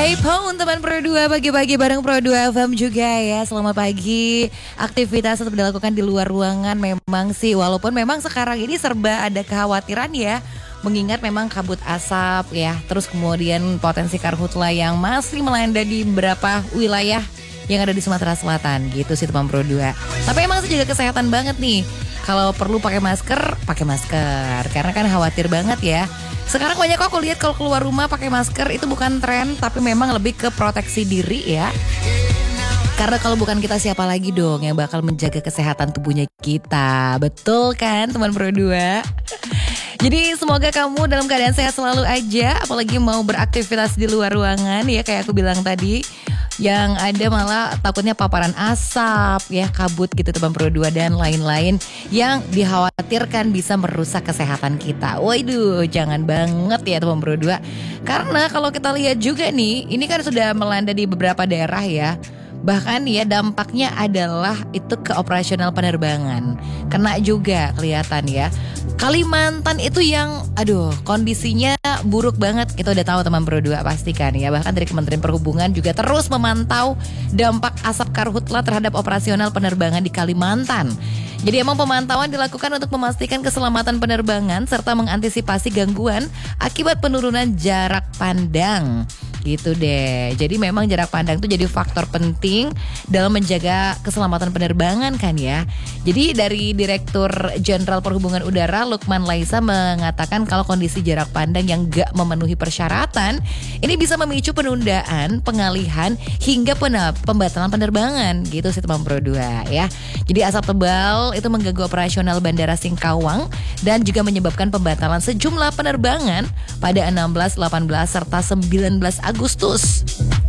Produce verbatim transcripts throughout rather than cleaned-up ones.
Hai Pound teman Pro dua, pagi-pagi bareng Pro dua F M juga ya. Selamat pagi. Aktivitas tetap dilakukan di luar ruangan memang sih. Walaupun memang sekarang ini serba ada kekhawatiran ya. Mengingat memang kabut asap ya. Terus kemudian potensi karhutla yang masih melanda di beberapa wilayah yang ada di Sumatera Selatan gitu sih teman Pro dua. Tapi emang sih jaga kesehatan banget nih. Kalau perlu pakai masker, pakai masker. Karena kan khawatir banget ya. Sekarang banyak kok aku lihat kalau keluar rumah pakai masker itu bukan tren, tapi memang lebih ke proteksi diri ya. Karena kalau bukan kita siapa lagi dong yang bakal menjaga kesehatan tubuhnya kita. Betul kan teman Pro dua? Jadi semoga kamu dalam keadaan sehat selalu aja, apalagi mau beraktivitas di luar ruangan ya kayak aku bilang tadi. Yang ada malah takutnya paparan asap ya, kabut gitu teman Pro dua dan lain-lain yang dikhawatirkan bisa merusak kesehatan kita. Waduh, jangan banget ya teman Pro dua. Karena kalau kita lihat juga nih, ini kan sudah melanda di beberapa daerah ya. Bahkan ya dampaknya adalah itu ke operasional penerbangan. Kena juga kelihatan ya. Kalimantan itu yang aduh kondisinya buruk banget. Kita udah tahu teman Pro dua pastikan ya. Bahkan dari Kementerian Perhubungan juga terus memantau dampak asap karhutla terhadap operasional penerbangan di Kalimantan. Jadi emang pemantauan dilakukan untuk memastikan keselamatan penerbangan serta mengantisipasi gangguan akibat penurunan jarak pandang. Gitu deh. Jadi memang jarak pandang itu jadi faktor penting dalam menjaga keselamatan penerbangan kan ya. Jadi dari Direktur Jenderal Perhubungan Udara Lukman Laisa mengatakan kalau kondisi jarak pandang yang gak memenuhi persyaratan ini bisa memicu penundaan, pengalihan hingga pembatalan penerbangan gitu sih teman Pro dua ya. Jadi asap tebal itu mengganggu operasional Bandara Singkawang dan juga menyebabkan pembatalan sejumlah penerbangan pada enam belas, delapan belas serta sembilan belas Agustus.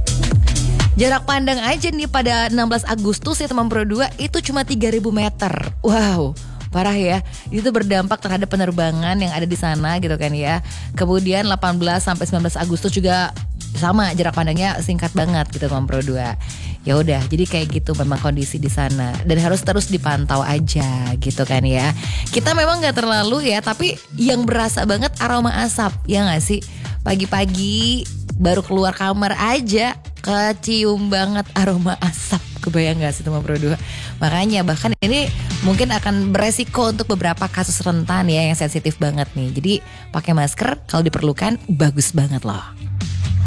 Jarak pandang aja nih pada enam belas Agustus ya teman Pro dua itu cuma tiga ribu meter. Wow, parah ya. Itu berdampak terhadap penerbangan yang ada di sana gitu kan ya. Kemudian delapan belas sampai sembilan belas Agustus juga sama, jarak pandangnya singkat banget gitu teman Pro dua. Ya udah, jadi kayak gitu memang kondisi di sana dan harus terus dipantau aja gitu kan ya. Kita memang nggak terlalu ya, tapi yang berasa banget aroma asap ya nggak sih? Pagi-pagi baru keluar kamar aja kecium banget aroma asap. Kebayang gak sih teman Pro dua? Makanya bahkan ini mungkin akan beresiko untuk beberapa kasus rentan ya yang sensitif banget nih. Jadi pakai masker kalau diperlukan bagus banget loh.